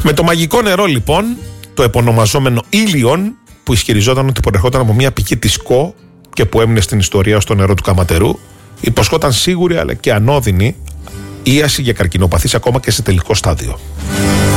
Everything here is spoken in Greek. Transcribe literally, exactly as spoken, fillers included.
Με το μαγικό νερό λοιπόν, το επωνομαζόμενο ήλιον, που ισχυριζόταν ότι προερχόταν από μια πηγή της Κο και που έμεινε στην ιστορία στο νερό του Καματερού, υποσχόταν σίγουρη αλλά και ανώδυνη ίαση για καρκινοπαθείς ακόμα και σε τελικό στάδιο.